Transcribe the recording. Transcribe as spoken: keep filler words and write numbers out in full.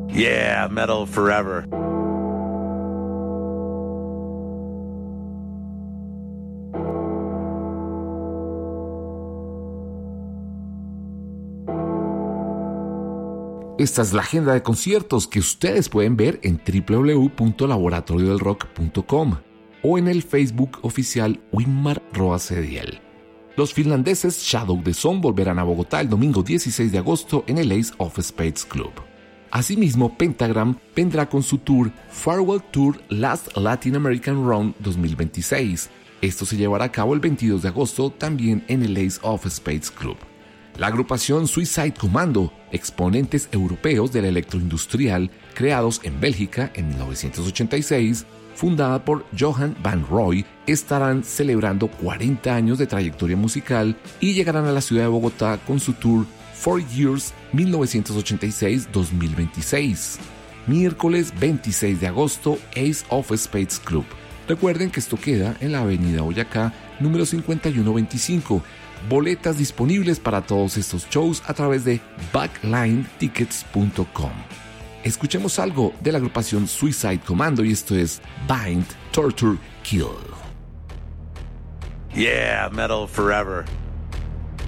Yeah, metal forever. Esta es la agenda de conciertos que ustedes pueden ver en doble u doble u doble u punto laboratorio del rock punto com o en el Facebook oficial Winmar Roasediel. Los finlandeses Shadow the Sun volverán a Bogotá el domingo dieciséis de agosto en el Ace of Spades Club. Asimismo, Pentagram vendrá con su tour Farewell Tour Last Latin American Run dos mil veintiséis. Esto se llevará a cabo el veintidós de agosto también en el Ace of Spades Club. La agrupación Suicide Commando, exponentes europeos del electroindustrial creados en Bélgica en mil novecientos ochenta y seis, fundada por Johan van Roy, estarán celebrando cuarenta años de trayectoria musical y llegarán a la ciudad de Bogotá con su tour Four Years mil novecientos ochenta y seis a dos mil veintiséis. Miércoles veintiséis de agosto, Ace of Spades Club. Recuerden que esto queda en la avenida Boyacá, número cincuenta y uno veinticinco. Boletas disponibles para todos estos shows a través de backline tickets punto com. Escuchemos algo de la agrupación Suicide Commando y esto es Bind, Torture, Kill. Yeah, metal forever.